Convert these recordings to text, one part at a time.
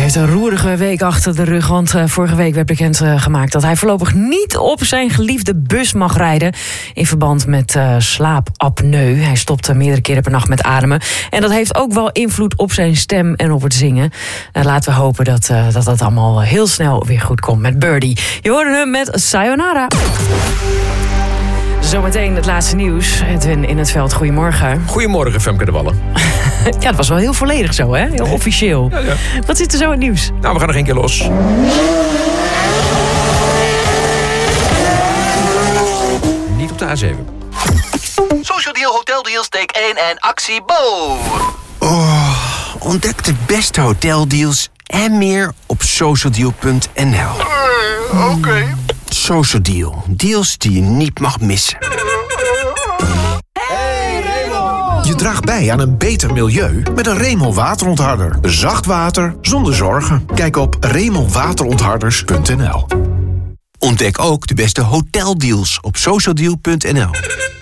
heeft een roerige week achter de rug. Want vorige week werd bekend gemaakt dat hij voorlopig niet op zijn geliefde bus mag rijden. In verband met slaapapneu. Hij stopt meerdere keren per nacht met ademen. En dat heeft ook wel invloed op zijn stem en op het zingen. Laten we hopen dat allemaal heel snel weer goed komt met Birdie. Je hoorde hem met Sayonara. Zometeen het laatste nieuws. Edwin in het veld, goedemorgen. Goedemorgen, Femke de Wallen. Ja, dat was wel heel volledig zo, hè? Heel officieel. Ja. Wat zit er zo in het nieuws? Nou, we gaan nog een keer los. Niet op de A7. Social Deal, Hotel Deals, take 1 en actie Bo. Ontdek de beste hoteldeals en meer op socialdeal.nl. Oké. Social Deal. Deals die je niet mag missen. Je draagt bij aan een beter milieu met een Remel waterontharder. Zacht water zonder zorgen. Kijk op remelwaterontharders.nl. Ontdek ook de beste hoteldeals op socialdeal.nl.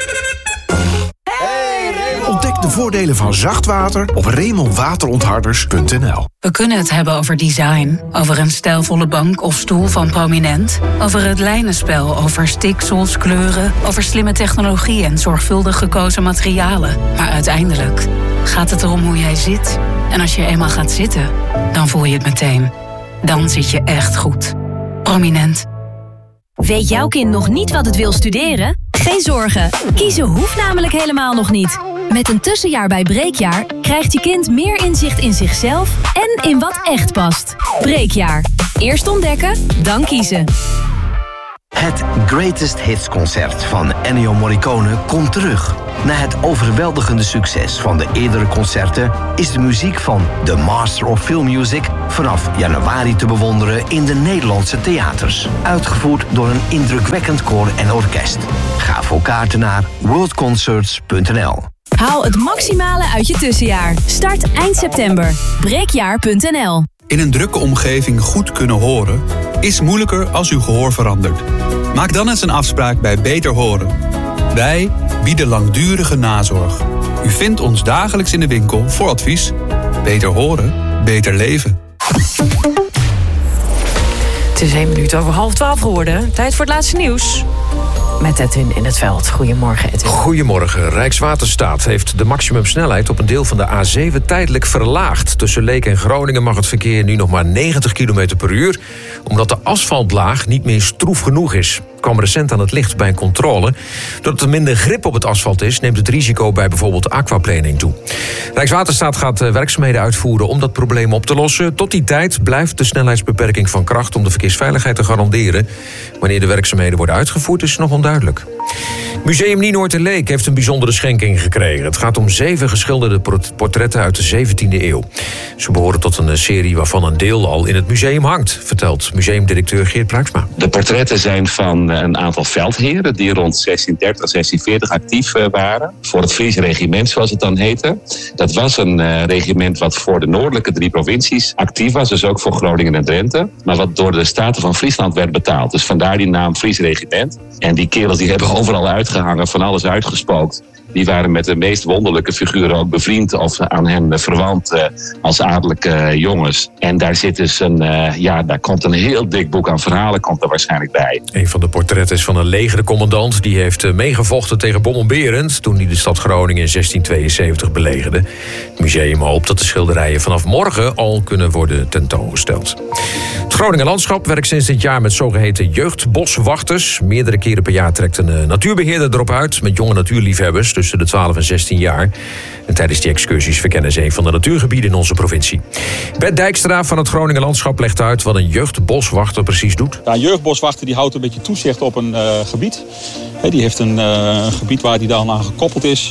Ontdek de voordelen van zacht water op remelwaterontharders.nl. We kunnen het hebben over design, over een stijlvolle bank of stoel van Prominent, over het lijnenspel, over stiksels, kleuren, over slimme technologie en zorgvuldig gekozen materialen. Maar uiteindelijk gaat het erom hoe jij zit. En als je eenmaal gaat zitten, dan voel je het meteen. Dan zit je echt goed. Prominent. Weet jouw kind nog niet wat het wil studeren? Geen zorgen, kiezen hoeft namelijk helemaal nog niet. Met een tussenjaar bij Breekjaar krijgt je kind meer inzicht in zichzelf en in wat echt past. Breekjaar. Eerst ontdekken, dan kiezen. Het Greatest Hits concert van Ennio Morricone komt terug. Na het overweldigende succes van de eerdere concerten is de muziek van The Master of Film Music vanaf januari te bewonderen in de Nederlandse theaters. Uitgevoerd door een indrukwekkend koor en orkest. Ga voor kaarten naar worldconcerts.nl. Haal het maximale uit je tussenjaar. Start eind september. Breekjaar.nl. In een drukke omgeving goed kunnen horen is moeilijker als uw gehoor verandert. Maak dan eens een afspraak bij Beter Horen. Wij bieden langdurige nazorg. U vindt ons dagelijks in de winkel voor advies. Beter horen, beter leven. Het is 1 minuut over 11:30 geworden. Tijd voor het laatste nieuws. Met Edwin in het veld. Goedemorgen, Edwin. Goedemorgen. Rijkswaterstaat heeft de maximumsnelheid op een deel van de A7 tijdelijk verlaagd. Tussen Leek en Groningen mag het verkeer nu nog maar 90 km per uur... omdat de asfaltlaag niet meer stroef genoeg is. Het kwam recent aan het licht bij een controle. Doordat er minder grip op het asfalt is, neemt het risico bij bijvoorbeeld aquaplaning toe. Rijkswaterstaat gaat werkzaamheden uitvoeren om dat probleem op te lossen. Tot die tijd blijft de snelheidsbeperking van kracht om de verkeersveiligheid te garanderen. Wanneer de werkzaamheden worden uitgevoerd is nog onduidelijk. Museum Nienoord in Leek heeft een bijzondere schenking gekregen. Het gaat om 7 geschilderde portretten uit de 17e eeuw. Ze behoren tot een serie waarvan een deel al in het museum hangt, vertelt museumdirecteur Geert Pruiksma. De portretten zijn van een aantal veldheren die rond 1630, 1640 actief waren. Voor het Fries regiment, zoals het dan heette. Dat was een regiment wat voor de noordelijke 3 provincies actief was. Dus ook voor Groningen en Drenthe. Maar wat door de Staten van Friesland werd betaald. Dus vandaar die naam Fries regiment. En die kerels die hebben overal uitgehangen, van alles uitgespookt. Die waren met de meest wonderlijke figuren ook bevriend of aan hen verwant als adellijke jongens. En daar zit dus daar komt een heel dik boek aan verhalen komt er waarschijnlijk bij. Een van de portretten is van een legercommandant. Die heeft meegevochten tegen Bommel Berend toen hij de stad Groningen in 1672 belegerde. Het museum hoopt dat de schilderijen vanaf morgen al kunnen worden tentoongesteld. Het Groninger Landschap werkt sinds dit jaar met zogeheten jeugdboswachters. Meerdere keren per jaar trekt een natuurbeheerder erop uit met jonge natuurliefhebbers tussen de 12 en 16 jaar. En tijdens die excursies verkennen ze een van de natuurgebieden in onze provincie. Bert Dijkstra van het Groninger Landschap legt uit wat een jeugdboswachter precies doet. Een jeugdboswachter die houdt een beetje toezicht op een gebied. Die heeft een gebied waar hij dan aan gekoppeld is.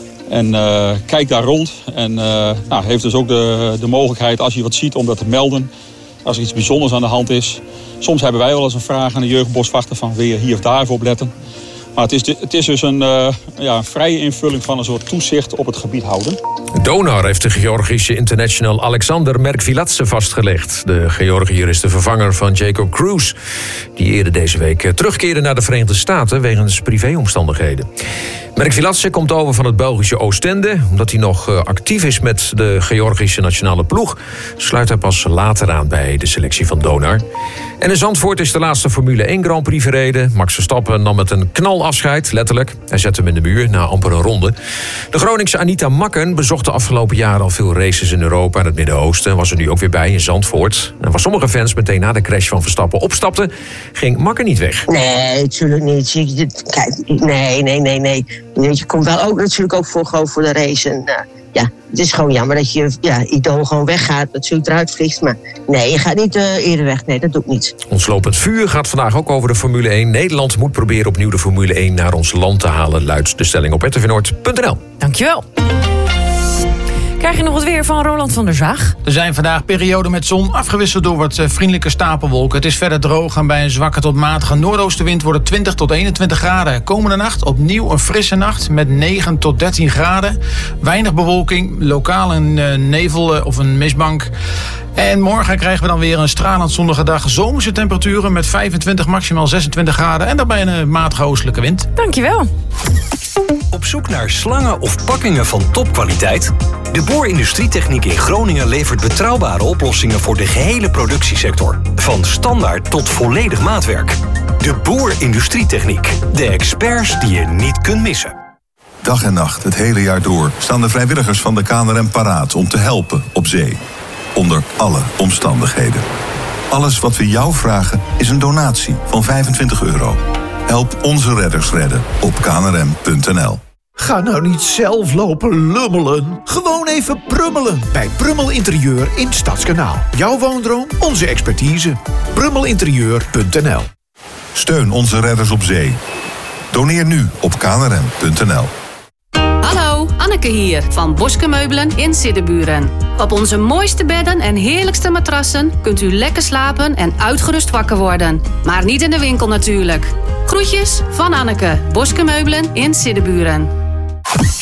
En kijkt daar rond. En heeft dus ook de mogelijkheid als hij wat ziet om dat te melden. Als er iets bijzonders aan de hand is. Soms hebben wij wel eens een vraag aan de jeugdboswachter van wil je hier of daar even op letten. Maar het is dus een vrije invulling van een soort toezicht op het gebied houden. Donar heeft de Georgische international Alexander Merkviladze vastgelegd. De Georgiër is de vervanger van Jacob Cruz, die eerder deze week terugkeerde naar de Verenigde Staten wegens privéomstandigheden. Mark Vilatse komt over van het Belgische Oostende. Omdat hij nog actief is met de Georgische nationale ploeg, sluit hij pas later aan bij de selectie van Donar. En in Zandvoort is de laatste Formule 1 Grand Prix verreden. Max Verstappen nam met een knalafscheid, letterlijk. Hij zette hem in de muur na amper een ronde. De Groningse Anita Makken bezocht de afgelopen jaren al veel races in Europa en het Midden-Oosten. Was er nu ook weer bij in Zandvoort. En waar sommige fans meteen na de crash van Verstappen opstapten, ging Makken niet weg. Nee, natuurlijk niet. Kijk, nee. Je komt wel ook natuurlijk ook voor de race. En, het is gewoon jammer dat je idool gewoon weggaat, natuurlijk eruit vliegt. Maar nee, je gaat niet eerder weg. Nee, dat doe ik niet. Ons lopend vuur gaat vandaag ook over de Formule 1. Nederland moet proberen opnieuw de Formule 1 naar ons land te halen, luidt de stelling op rtvnoord.nl. Dankjewel. Krijg je nog wat weer van Roland van der Zaag? Er zijn vandaag perioden met zon, afgewisseld door wat vriendelijke stapelwolken. Het is verder droog en bij een zwakke tot matige noordoostenwind wordt het 20 tot 21 graden. Komende nacht opnieuw een frisse nacht met 9 tot 13 graden. Weinig bewolking, lokaal een nevel of een mistbank. En morgen krijgen we dan weer een stralend zonnige dag. Zomerse temperaturen met 25, maximaal 26 graden. En daarbij een matige oostelijke wind. Dankjewel. Op zoek naar slangen of pakkingen van topkwaliteit? De Boer Industrietechniek in Groningen levert betrouwbare oplossingen voor de gehele productiesector. Van standaard tot volledig maatwerk. De Boer Industrietechniek. De experts die je niet kunt missen. Dag en nacht, het hele jaar door, staan de vrijwilligers van de KNRM paraat om te helpen op zee. Onder alle omstandigheden. Alles wat we jou vragen is een donatie van €25. Help onze redders redden op knrm.nl. Ga nou niet zelf lopen lummelen. Gewoon even prummelen bij Prummel Interieur in Stadskanaal. Jouw woondroom, onze expertise. Prummelinterieur.nl. Steun onze redders op zee. Doneer nu op knrm.nl. Hallo, Anneke hier van Boske Meubelen in Siddeburen. Op onze mooiste bedden en heerlijkste matrassen kunt u lekker slapen en uitgerust wakker worden. Maar niet in de winkel natuurlijk. Groetjes van Anneke, Boske Meubelen in Siddeburen.